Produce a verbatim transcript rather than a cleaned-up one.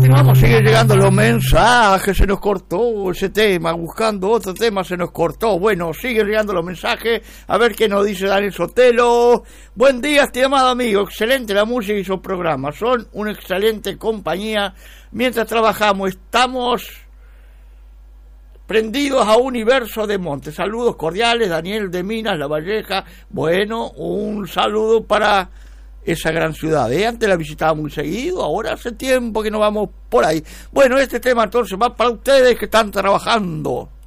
continuamos, siguen llegando los mensajes, se nos cortó ese tema, buscando otro tema se nos cortó. Bueno, siguen llegando los mensajes, a ver qué nos dice Daniel Sotelo. Buen día, estimado amigo, excelente la música y su programa, son una excelente compañía mientras trabajamos, estamos prendidos a Universo de Monte. Saludos cordiales, Daniel de Minas, La Valleja. Bueno, un saludo para esa gran ciudad, ¿eh? Antes la visitaba muy seguido, ahora hace tiempo que no vamos por ahí. Bueno, este tema entonces va para ustedes que están trabajando.